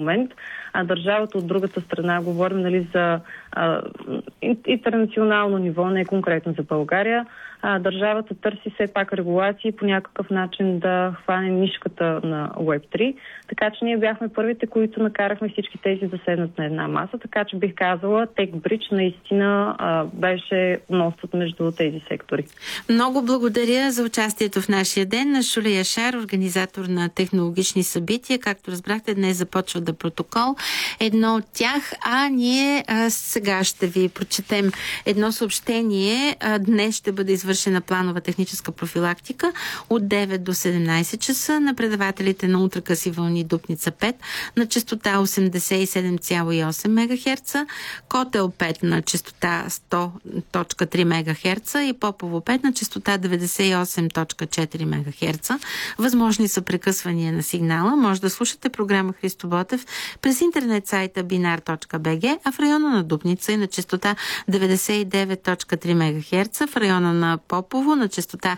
момент, а държавата от другата страна, говорим, нали, за интернационално ниво, не конкретно за България, държавата търси все пак регулации по някакъв начин да хване нишката на Web3. Така че ние бяхме първите, които накарахме всички тези да седнат на една маса. Така че бих казала, TechBridge наистина беше мостът между тези сектори. Много благодаря за участието в нашия ден на Шуля Яшар, организатор на технологични събития. Както разбрахте, днес започва да протокол. Едно от тях, ние сега ще ви прочетем едно съобщение. Днес ще бъде извършена планова техническа профилактика от 9 до 17 часа на предавателите на ултракъси вълни Дупница 5 на честота 87,8 МГц, Котел 5 на честота 100.3 МГц и Попово 5 на честота 98.4 МГц. Възможни са прекъсвания на сигнала. Може да слушате програма Христо Ботев през интернет сайта binar.bg, а в района на Дупница и на честота 99.3 МГц, в района на Попово на честота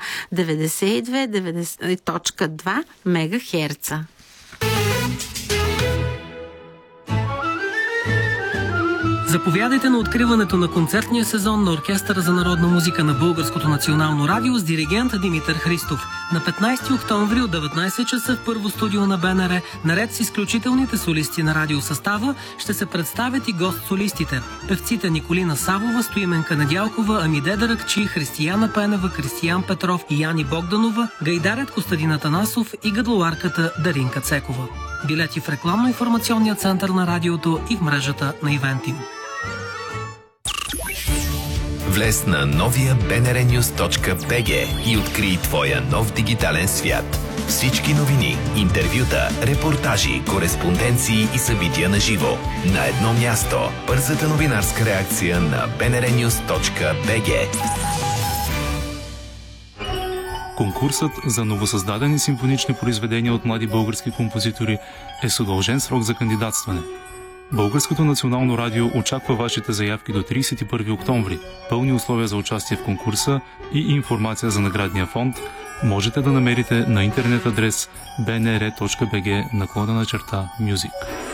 92.2 МГц. Заповядайте на откриването на концертния сезон на Оркестъра за народна музика на Българското национално радио с диригент Димитър Христов. На 15 октомври от 19 часа в първо студио на БНР, наред с изключителните солисти на радиосъстава, ще се представят и гост-солистите. Певците Николина Савова, Стоименка Недялкова, Амиде Даракчи, Християна Пенева, Кристиян Петров и Яни Богданова, гайдарят Костадин Атанасов и гадлоарката Даринка Цекова. Билети в рекламно-информационния център на радиото и в мрежата на Ивентио. Влез на новия bnrnews.bg и открий твоя нов дигитален свят. Всички новини, интервюта, репортажи, кореспонденции и събития на живо. На едно място. Бързата новинарска реакция на bnrnews.bg. Конкурсът за новосъздадени симфонични произведения от млади български композитори е с удължен срок за кандидатстване. Българското национално радио очаква вашите заявки до 31 октомври. Пълни условия за участие в конкурса и информация за наградния фонд можете да намерите на интернет адрес bnr.bg/music.